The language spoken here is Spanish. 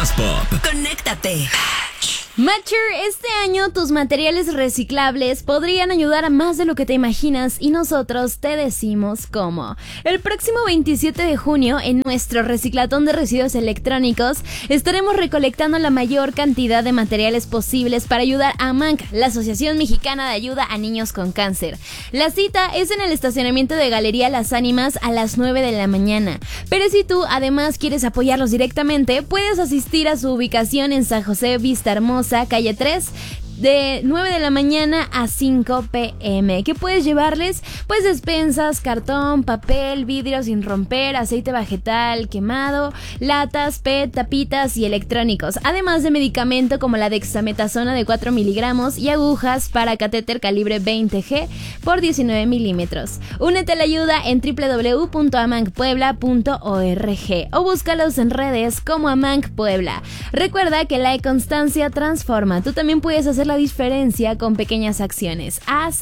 más pop. Conéctate. Matcher, este año tus materiales reciclables podrían ayudar a más de lo que te imaginas y nosotros te decimos cómo. El próximo 27 de junio, en nuestro reciclatón de residuos electrónicos, estaremos recolectando la mayor cantidad de materiales posibles para ayudar a AMANC, la Asociación Mexicana de Ayuda a Niños con Cáncer. La cita es en el estacionamiento de Galería Las Ánimas a las 9 de la mañana. Pero si tú además quieres apoyarlos directamente, puedes asistir a su ubicación en San José Vista Hermosa, calle 3, de 9 de la mañana a 5 p.m. ¿Qué puedes llevarles? Pues despensas, cartón, papel, vidrio sin romper, aceite vegetal quemado, latas, PET, tapitas y electrónicos, además de medicamento como la dexametasona de 4 miligramos y agujas para catéter calibre 20G por 19 milímetros. Únete a la ayuda en www.amancpuebla.org o búscalos en redes como Amanc Puebla. Recuerda que la constancia transforma. Tú también puedes hacer la diferencia con pequeñas acciones. Haz